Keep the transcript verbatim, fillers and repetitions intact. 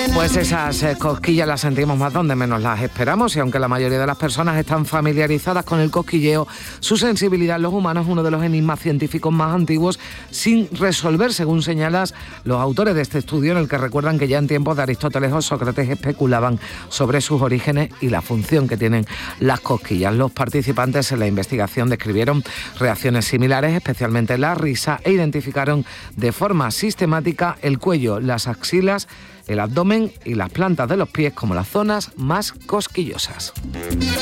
Pues esas eh, cosquillas las sentimos más donde menos las esperamos, y aunque la mayoría de las personas están familiarizadas con el cosquilleo, su sensibilidad en los humanos es uno de los enigmas científicos más antiguos sin resolver, según señalas los autores de este estudio, en el que recuerdan que ya en tiempos de Aristóteles o Sócrates especulaban sobre sus orígenes y la función que tienen las cosquillas. Los participantes en la investigación describieron reacciones similares, especialmente la risa, e identificaron de forma sistemática el cuello, las axilas, el abdomen y las plantas de los pies como las zonas más cosquillosas.